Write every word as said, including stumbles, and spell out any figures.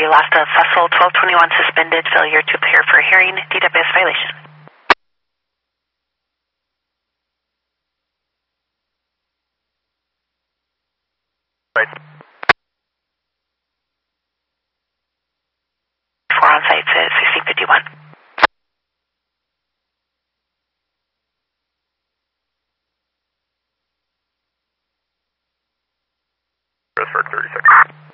you lost a Fussell twelve twenty-one suspended, failure to appear for a hearing, D W S violation. Right. Four on site says sixteen fifty-one. Press for thirty seconds.